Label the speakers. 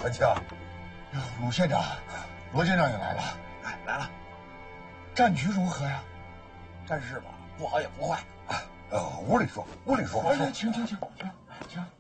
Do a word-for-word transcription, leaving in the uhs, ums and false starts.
Speaker 1: 团枪。
Speaker 2: 鲁县长，罗县长也来了。
Speaker 1: 哎，来了。
Speaker 2: 战局如何呀？
Speaker 1: 战事吧，不好也不坏。呃，屋里说，屋里说。
Speaker 2: 哎，请请请，请请。